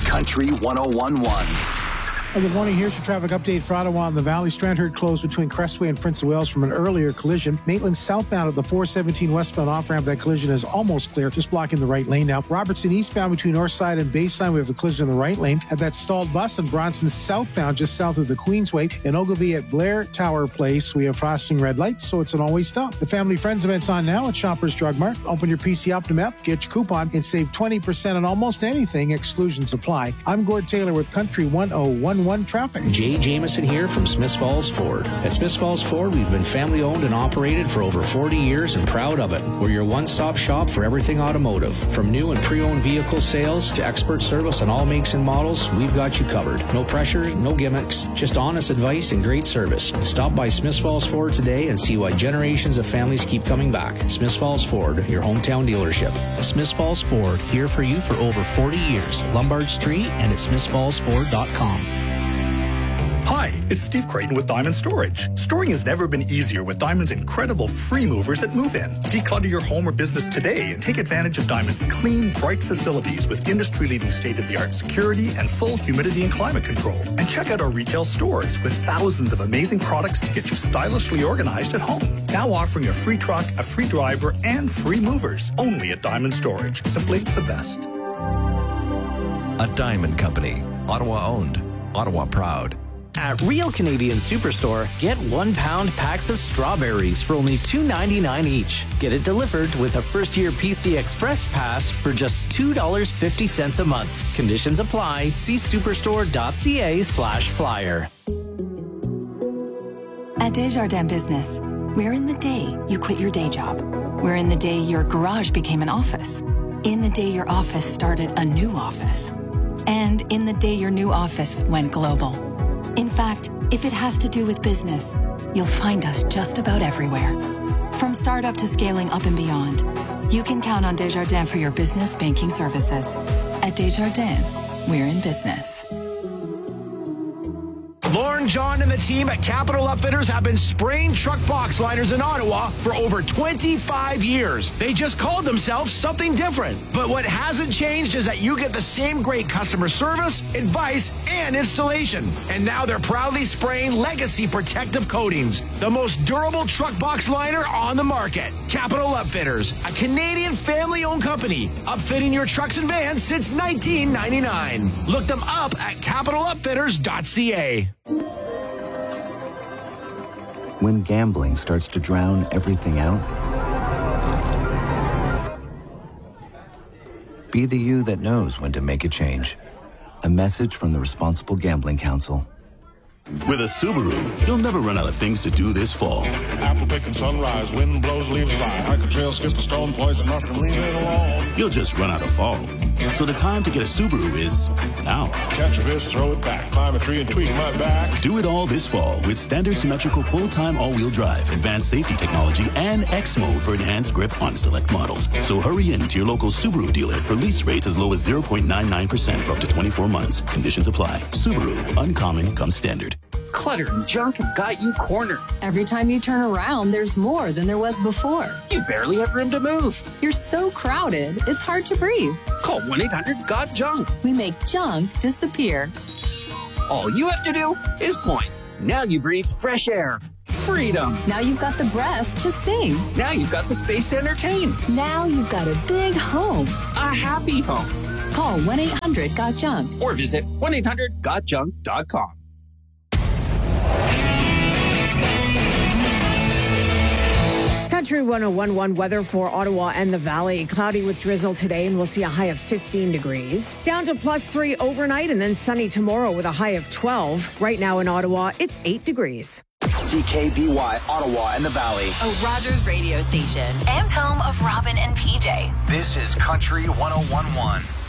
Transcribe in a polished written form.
Country 101.1. Good morning. Here's your traffic update for Ottawa and the Valley. Strandherd closed between Crestway and Prince of Wales from an earlier collision. Maitland southbound at the 417 westbound off-ramp. That collision is almost clear, just blocking the right lane now. Robertson eastbound between Northside and Baseline. We have a collision in the right lane. At that stalled bus in Bronson southbound, just south of the Queensway. In Ogilvie at Blair Tower Place, we have flashing red lights, so it's an always stop. The Family Friends event's on now at Shoppers Drug Mart. Open your PC Optum app, get your coupon, and save 20% on almost anything. Exclusions apply. I'm Gord Taylor with Country 101.1 Traffic. Jay Jameson here from Smiths Falls Ford. At Smiths Falls Ford, we've been family owned and operated for over 40 years and proud of it. We're your one-stop shop for everything automotive. From new and pre-owned vehicle sales to expert service on all makes and models, we've got you covered. No pressure, no gimmicks, just honest advice and great service. Stop by Smiths Falls Ford today and see why generations of families keep coming back. Smiths Falls Ford, your hometown dealership. Smiths Falls Ford, here for you for over 40 years. Lombard Street and at smithsfallsford.com. Hi, it's Steve Creighton with Diamond Storage. Storing has never been easier with Diamond's incredible free movers at Move In. Declutter your home or business today and take advantage of Diamond's clean, bright facilities with industry-leading state-of-the-art security and full humidity and climate control. And check out our retail stores with thousands of amazing products to get you stylishly organized at home. Now offering a free truck, a free driver, and free movers. Only at Diamond Storage. Simply the best. A Diamond Company. Ottawa owned. Ottawa proud. At Real Canadian Superstore, get 1 pound packs of strawberries for only $2.99 each. Get it delivered with a first-year PC Express pass for just $2.50 a month. Conditions apply. See superstore.ca/flyer. At Desjardins Business, we're in the day you quit your day job. We're in the day your garage became an office. In the day your office started a new office. And in the day your new office went global. In fact, if it has to do with business, you'll find us just about everywhere. From startup to scaling up and beyond, you can count on Desjardins for your business banking services. At Desjardins, we're in business. Lauren, John, and the team at Capital Upfitters have been spraying truck box liners in Ottawa for over 25 years. They just called themselves something different. But what hasn't changed is that you get the same great customer service, advice, and installation. And now they're proudly spraying Legacy protective coatings, the most durable truck box liner on the market. Capital Upfitters, a Canadian family-owned company, upfitting your trucks and vans since 1999. Look them up at capitalupfitters.ca. When gambling starts to drown everything out, be the you that knows when to make a change. A message from the Responsible Gambling Council. With a Subaru, you'll never run out of things to do this fall. Apple picking sunrise, wind blows, leaves fly. Hike a trail, skip a stone, poison mushroom, leave it alone. You'll just run out of fall. So the time to get a Subaru is now. Catch a fish, throw it back, climb a tree and tweak my back. Do it all this fall with standard symmetrical full-time all-wheel drive, advanced safety technology, and X mode for enhanced grip on select models. So hurry in to your local Subaru dealer for lease rates as low as 0.99% for up to 24 months. Conditions apply. Subaru, uncommon comes standard. Clutter and junk have got you cornered. Every time you turn around, there's more than there was before. You barely have room to move. You're so crowded, it's hard to breathe. Call 1-800-GOT-JUNK. We make junk disappear. All you have to do is point. Now you breathe fresh air. Freedom. Now you've got the breath to sing. Now you've got the space to entertain. Now you've got a big home. A happy home. Call 1-800-GOT-JUNK. Or visit 1-800-GOTJUNK.com. Country 101.1 weather for Ottawa and the Valley. Cloudy with drizzle today, and we'll see a high of 15 degrees. Down to +3 overnight, and then sunny tomorrow with a high of 12. Right now in Ottawa, it's 8 degrees. CKBY, Ottawa and the Valley. A Rogers radio station and home of Robin and PJ. This is Country 101.1.